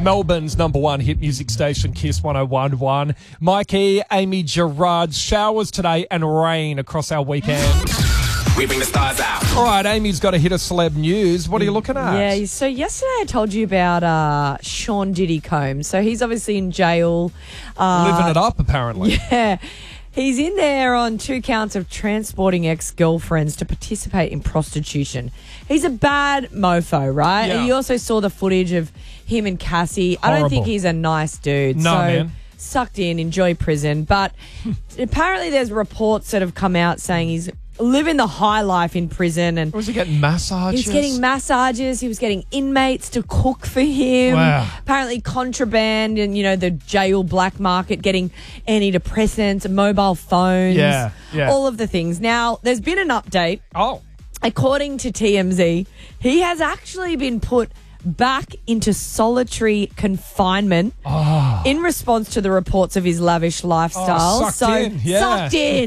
Melbourne's number one hit music station, Kiss 101.1. Mikey, Amy Gerard, showers today and rain across our weekend. We bring the stars out. All right, Amy's got a hit of celeb news. What are you looking at? Yeah, so yesterday I told you about Sean Diddy Combs. So he's obviously in jail. Living it up, apparently. Yeah. He's in there on 2 counts of transporting ex-girlfriends to participate in prostitution. He's a bad mofo, right? Yeah. And you also saw the footage of him and Cassie. I don't think Horrible. he's a nice dude. No, man. Sucked in, enjoy prison. But apparently there's reports that have come out saying he's living the high life in prison. And Was he getting massages? He's getting massages. He was getting inmates to cook for him. Wow. Apparently contraband and, the jail black market, getting antidepressants, mobile phones. Yeah. All of the things. Now, there's been an update. Oh. According to TMZ, he has actually been put back into solitary confinement in response to the reports of his lavish lifestyle. Sucked in.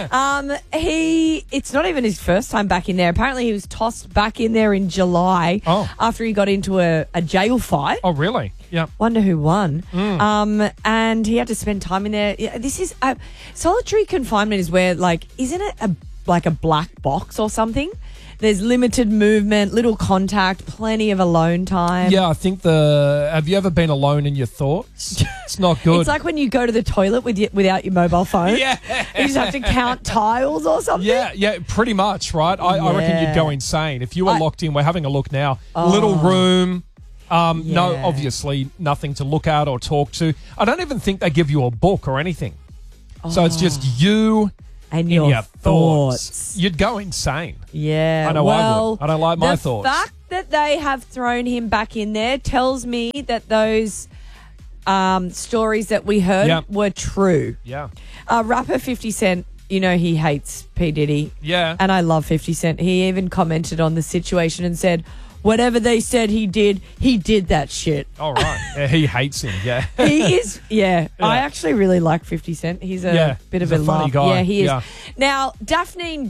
It's not even his first time back in there. Apparently he was tossed back in there in July after he got into a jail fight. Oh, really? Yeah. Wonder who won. And he had to spend time in there. Yeah, this is solitary confinement is where, isn't it like a black box or something? There's limited movement, little contact, plenty of alone time. Yeah, I think have you ever been alone in your thoughts? It's not good. It's like when you go to the toilet without your mobile phone. Yeah. You just have to count tiles or something. Yeah, pretty much, right? I reckon you'd go insane. If you were locked in, we're having a look now. Little room. No, obviously nothing to look at or talk to. I don't even think they give you a book or anything. So it's just you and in your thoughts. You'd go insane. Yeah. I know I would. I don't like my thoughts. The fact that they have thrown him back in there tells me that those stories that we heard were true. Yeah. Rapper 50 Cent, he hates P. Diddy. Yeah. And I love 50 Cent. He even commented on the situation and said, whatever they said he did that shit. All right. Yeah, he hates him, yeah. He is, yeah. I actually really like 50 Cent. He's a bit of a funny laugh. guy. Yeah, he is. Yeah. Now, Daphne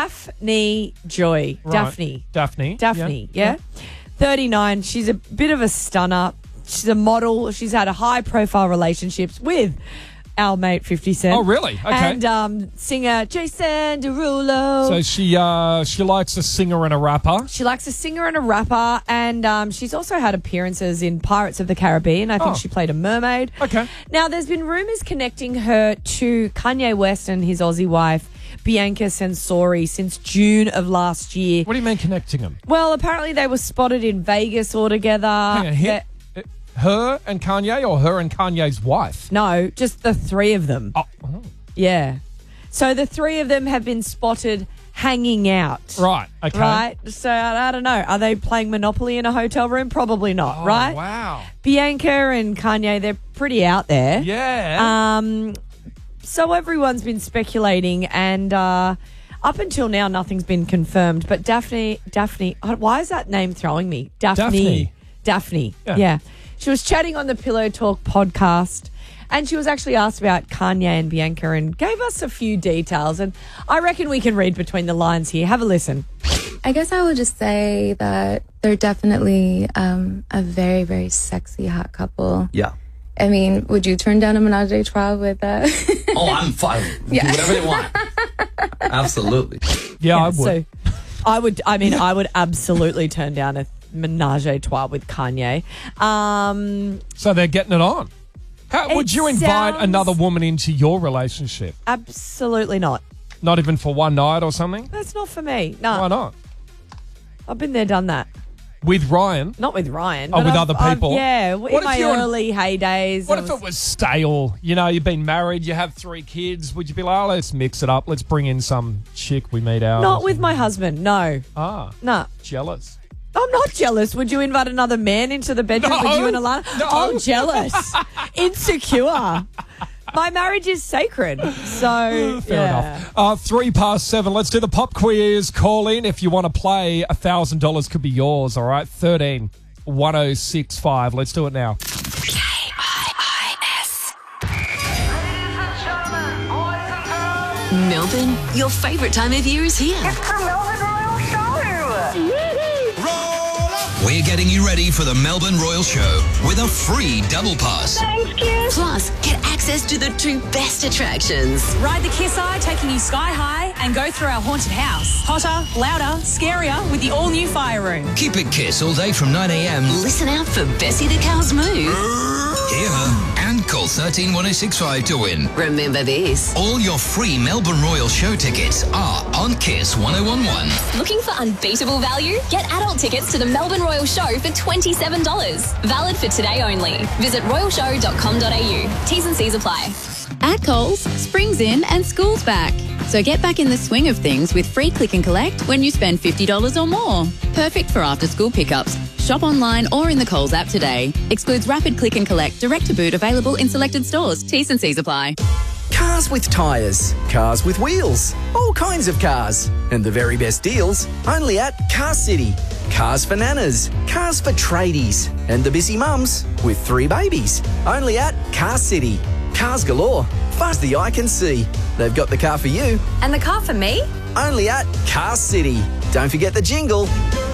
Joy. Right. Daphne, yeah. 39. She's a bit of a stunner. She's a model. She's had a high-profile relationships with our mate 50 Cent. Oh, really? Okay. And singer Jason Derulo. So she likes a singer and a rapper. She likes a singer and a rapper, and she's also had appearances in Pirates of the Caribbean. I think she played a mermaid. Okay. Now, there's been rumours connecting her to Kanye West and his Aussie wife, Bianca Censori, since June of last year. What do you mean connecting them? Well, apparently they were spotted in Vegas all together. Hang on, her and Kanye or her and Kanye's wife? No, just the three of them. Oh. Yeah. So the three of them have been spotted hanging out. Right, okay. Right? So I don't know. Are they playing Monopoly in a hotel room? Probably not, right? Wow. Bianca and Kanye, they're pretty out there. Yeah. So everyone's been speculating, and up until now, nothing's been confirmed. But Daphne, why is that name throwing me? Daphne. Yeah. She was chatting on the Pillow Talk podcast, and she was actually asked about Kanye and Bianca and gave us a few details. And I reckon we can read between the lines here. Have a listen. I guess I would just say that they're definitely a very, very sexy, hot couple. Yeah. I mean, would you turn down a menage a trois with that? Oh, I'm fine. Do whatever they want. Absolutely. Yeah, I would. So I would absolutely turn down a menage a trois with Kanye. So they're getting it on. How would you invite sounds- another woman into your relationship? Absolutely not. Not even for one night or something? That's not for me. No. Why not? I've been there, done that. With Ryan? Not with Ryan. Oh, but with other people? In What if my you're- early heydays. What if it was stale? You've been married, you have 3 kids. Would you be like, oh, let's mix it up. Let's bring in some chick we meet out. Not with my husband, no. No. Jealous. I'm not jealous. Would you invite another man into the bedroom with you and Alana? No. Oh, jealous. Insecure. My marriage is sacred. So, Fair enough. 7:03. Let's do the pop quiz. Call in if you want to play. $1,000 could be yours, all right? 13-1065. Let's do it now. KIIS. Melbourne, your favourite time of year is here. It's the Melbourne Royal Show. We're getting you ready for the Melbourne Royal Show with a free double pass. Thanks, Kiss. Plus, get access to the 2 best attractions. Ride the Kiss Eye, taking you sky high, and go through our haunted house. Hotter, louder, scarier with the all-new fire room. Keep it Kiss all day from 9 a.m. Listen out for Bessie the Cow's move. Hear her and call 131065 to win. Remember this. All your free Melbourne Royal Show tickets are on Kiss 1011. Looking for unbeatable value? Get adult tickets to the Melbourne Royal Show for $27. Valid for today only. Visit royalshow.com.au. T's and C's apply. At Coles, spring's in and school's back. So get back in the swing of things with free click and collect when you spend $50 or more. Perfect for after-school pickups. Shop online or in the Coles app today. Excludes rapid click and collect, direct to boot, available in selected stores. T's and C's apply. Cars with tyres, cars with wheels, all kinds of cars. And the very best deals only at Car City. Cars for nanas, cars for tradies, and the busy mums with 3 babies. Only at Car City. Cars galore, far as the eye can see. They've got the car for you. And the car for me? Only at Car City. Don't forget the jingle.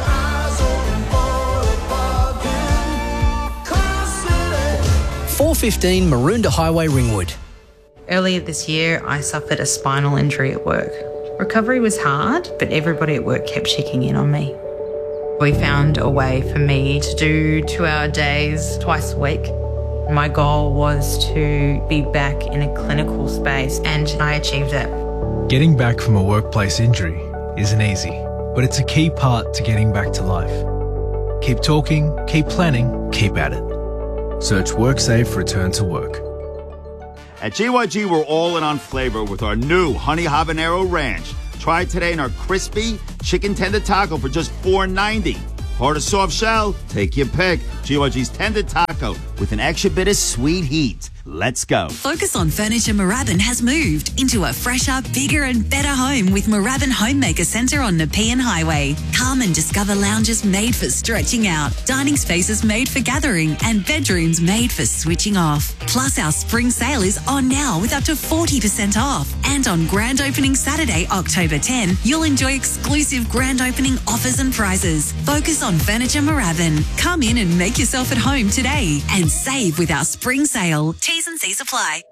415 Maroondah Highway, Ringwood. Earlier this year, I suffered a spinal injury at work. Recovery was hard, but everybody at work kept checking in on me. We found a way for me to do 2-hour days twice a week. My goal was to be back in a clinical space, and I achieved it. Getting back from a workplace injury isn't easy, but it's a key part to getting back to life. Keep talking, keep planning, keep at it. Search WorkSafe Return to Work. At GYG, we're all in on flavor with our new Honey Habanero Ranch. Try it today in our crispy chicken tender taco for just $4.90. Hard or soft shell? Take your pick. GYG's tender taco with an extra bit of sweet heat. Let's go. Focus on Furniture Moorabbin has moved into a fresher, bigger and better home with Moorabbin Homemaker Centre on Nepean Highway. Come and discover lounges made for stretching out, dining spaces made for gathering and bedrooms made for switching off. Plus our spring sale is on now with up to 40% off. And on grand opening Saturday, October 10, you'll enjoy exclusive grand opening offers and prizes. Focus on Furniture Moorabbin. Come in and make yourself at home today and save with our spring sale. T's and C's apply.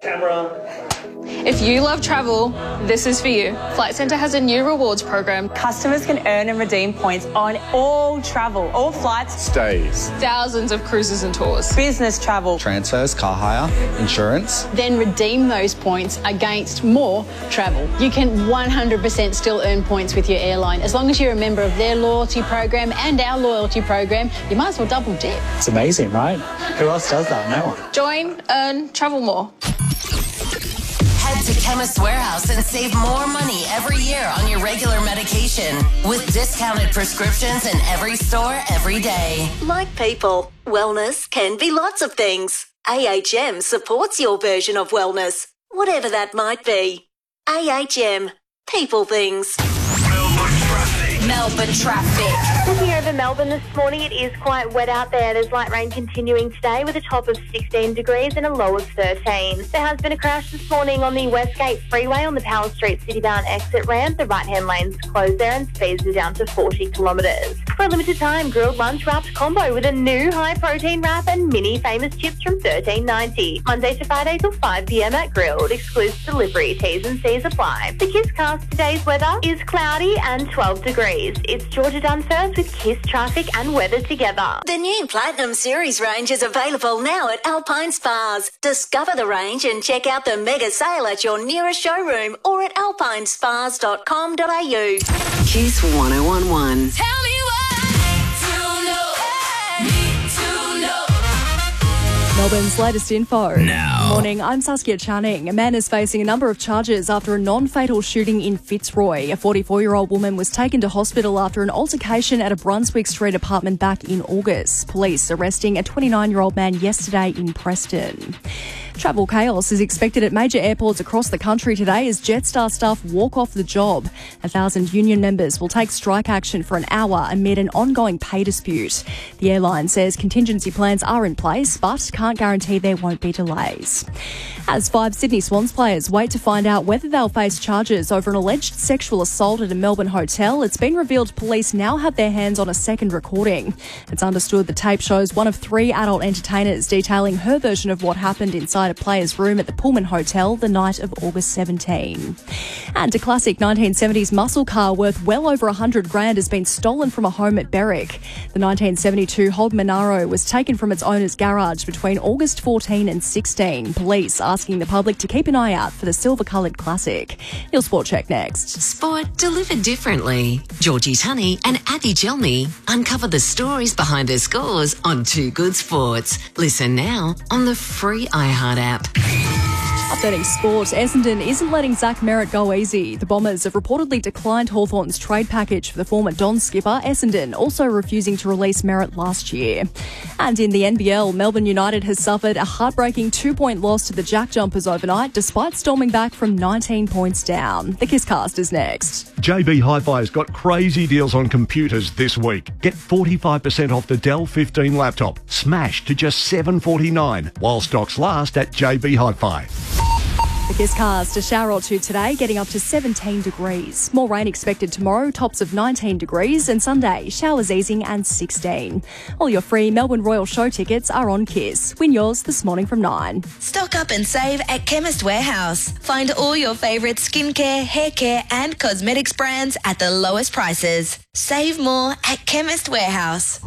If you love travel, this is for you. Flight Centre has a new rewards program. Customers can earn and redeem points on all travel, all flights, stays, thousands of cruises and tours, business travel, transfers, car hire, insurance. Then redeem those points against more travel. You can 100% still earn points with your airline as long as you're a member of their loyalty program and our loyalty program. You might as well double dip. It's amazing, right? Who else does that? No one. Join, earn, travel more. Head to Chemist Warehouse and save more money every year on your regular medication with discounted prescriptions in every store every day. Like people, wellness can be lots of things. AHM supports your version of wellness, whatever that might be. AHM, people things. Melbourne traffic. Looking over Melbourne this morning, it is quite wet out there. There's light rain continuing today with a top of 16 degrees and a low of 13. There has been a crash this morning on the Westgate Freeway on the Powell Street Citybound exit ramp. The right-hand lane's closed there and speeds are down to 40 kilometres. For a limited time, grilled lunch wrapped combo with a new high-protein wrap and mini famous chips from $13.90. Monday to Friday till 5 p.m. at Grilled. Exclusive delivery. T's and C's apply. The KISScast today's weather is cloudy and 12 degrees. It's Georgia Dunn first with KISS traffic and weather together. The new Platinum Series range is available now at Alpine Spas. Discover the range and check out the mega sale at your nearest showroom or at alpinespas.com.au. Kiss 1011. Tell me Melbourne's latest info. Now. Morning, I'm Saskia Channing. A man is facing a number of charges after a non-fatal shooting in Fitzroy. A 44-year-old woman was taken to hospital after an altercation at a Brunswick Street apartment back in August. Police arresting a 29-year-old man yesterday in Preston. Travel chaos is expected at major airports across the country today as Jetstar staff walk off the job. 1,000 union members will take strike action for an hour amid an ongoing pay dispute. The airline says contingency plans are in place but can't guarantee there won't be delays. As 5 Sydney Swans players wait to find out whether they'll face charges over an alleged sexual assault at a Melbourne hotel, it's been revealed police now have their hands on a second recording. It's understood the tape shows one of 3 adult entertainers detailing her version of what happened inside a player's room at the Pullman Hotel the night of August 17. And a classic 1970s muscle car worth well over $100,000 has been stolen from a home at Berwick. The 1972 Holden Monaro was taken from its owner's garage between August 14 and 16. Police asking the public to keep an eye out for the silver-coloured classic. Your Sport Check next. Sport delivered differently. Georgie Tunney and Abby Gelney uncover the stories behind their scores on Too Good Sports. Listen now on the free iHeart app. Updating sport, Essendon isn't letting Zach Merritt go easy. The Bombers have reportedly declined Hawthorn's trade package for the former Don skipper, Essendon, also refusing to release Merritt last year. And in the NBL, Melbourne United has suffered a heartbreaking 2-point loss to the Jack Jumpers overnight, despite storming back from 19 points down. The Kisscast is next. JB Hi-Fi has got crazy deals on computers this week. Get 45% off the Dell 15 laptop, smashed to just $749, while stocks last at JB Hi-Fi. The Kisscast, a shower or two today, getting up to 17 degrees. More rain expected tomorrow, tops of 19 degrees, and Sunday, showers easing and 16. All your free Melbourne Royal Show tickets are on Kiss. Win yours this morning from 9. Stock up and save at Chemist Warehouse. Find all your favourite skincare, hair care and cosmetics brands at the lowest prices. Save more at Chemist Warehouse.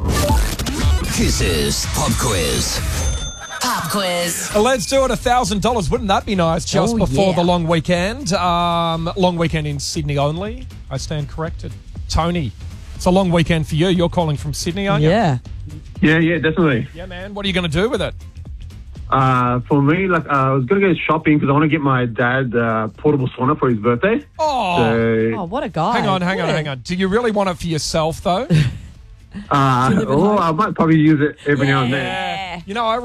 Kiss's Pop Quiz. Pop quiz. Let's do it. $1,000. Wouldn't that be nice? Just before the long weekend. Long weekend in Sydney only. I stand corrected. Tony, it's a long weekend for you. You're calling from Sydney, aren't you? Yeah, definitely. Yeah, man. What are you going to do with it? For me, I was going to go shopping because I want to get my dad portable sauna for his birthday. Oh, what a guy. Hang on. Do you really want it for yourself, though? I might probably use it every now and then. Yeah. You know, I